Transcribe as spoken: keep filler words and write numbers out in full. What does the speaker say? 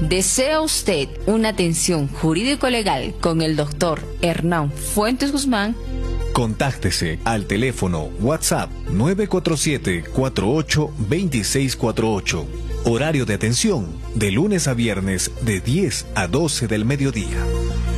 ¿Desea usted una atención jurídico-legal con el doctor Hernán Fuentes Guzmán? Contáctese al teléfono WhatsApp nueve cuatro siete, cuatro ocho, dos seis cuatro ocho. Horario de atención de lunes a viernes de diez a doce del mediodía.